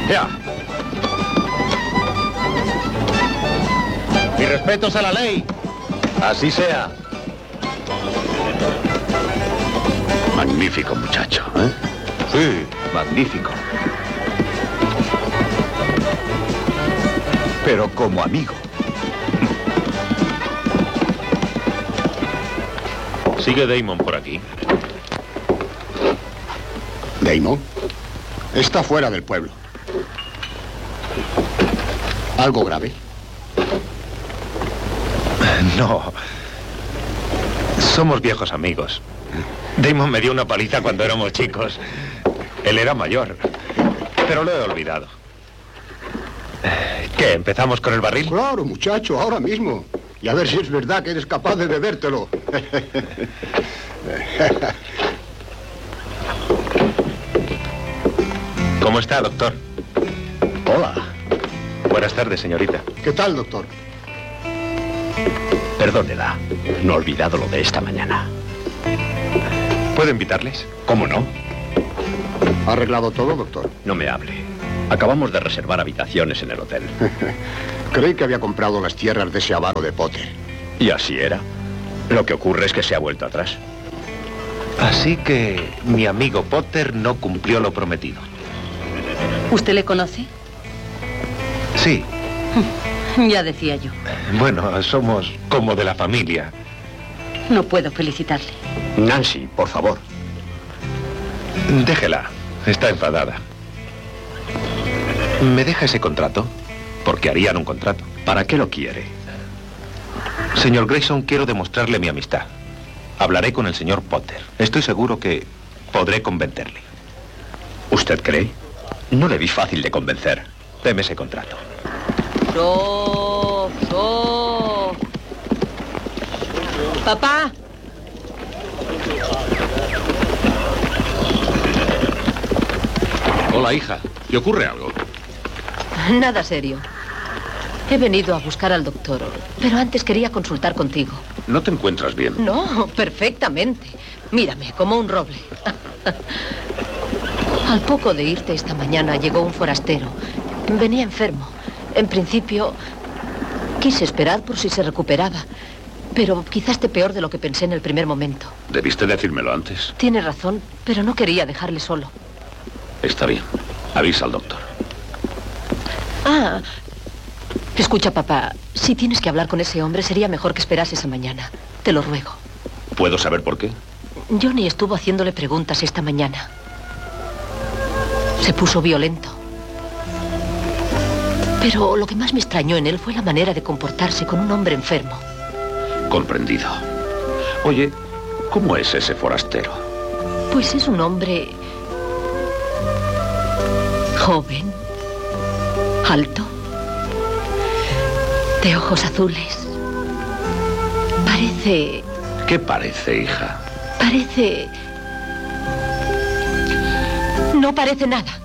Ya. Mis respetos a la ley. Así sea. Magnífico muchacho, ¿eh? Sí, magnífico. Pero como amigo. ¿Sigue Damon por aquí? ¿Damon? Está fuera del pueblo. ¿Algo grave? No. Somos viejos amigos. Damon me dio una paliza cuando éramos chicos. Él era mayor. Pero lo he olvidado. ¿Qué? ¿Empezamos con el barril? Claro, muchacho, ahora mismo. Y a ver si es verdad que eres capaz de bebértelo. ¿Cómo está, doctor? Hola. Buenas tardes, señorita. ¿Qué tal, doctor? Perdónela. No he olvidado lo de esta mañana. ¿Puedo invitarles? ¿Cómo no? ¿Ha arreglado todo, doctor? No me hable. Acabamos de reservar habitaciones en el hotel. Creí que había comprado las tierras de ese avaro de Potter. Y así era. Lo que ocurre es que se ha vuelto atrás. Así que mi amigo Potter no cumplió lo prometido. ¿Usted le conoce? Sí. Ya decía yo. Bueno, somos como de la familia. No puedo felicitarle. Nancy, por favor. Déjela. Está enfadada. ¿Me deja ese contrato? Porque harían un contrato. ¿Para qué lo quiere? Señor Grayson, quiero demostrarle mi amistad. Hablaré con el señor Potter. Estoy seguro que podré convencerle. ¿Usted cree? No le vi fácil de convencer. Deme ese contrato. Papá. Hola, hija. ¿Te ocurre algo? Nada serio. He venido a buscar al doctor, pero antes quería consultar contigo. ¿No te encuentras bien? No, perfectamente. Mírame, como un roble. Al poco de irte esta mañana llegó un forastero. Venía enfermo. En principio, quise esperar por si se recuperaba. Pero quizás esté peor de lo que pensé en el primer momento. Debiste decírmelo antes. Tiene razón, pero no quería dejarle solo. Está bien. Avisa al doctor. Ah, escucha, papá. Si tienes que hablar con ese hombre, sería mejor que esperases a mañana. Te lo ruego. ¿Puedo saber por qué? Johnny estuvo haciéndole preguntas esta mañana. Se puso violento. Pero lo que más me extrañó en él fue la manera de comportarse con un hombre enfermo. Comprendido. Oye, ¿cómo es ese forastero? Pues es un hombre joven, alto, de ojos azules. Parece... ¿Qué parece, hija? Parece... No parece nada.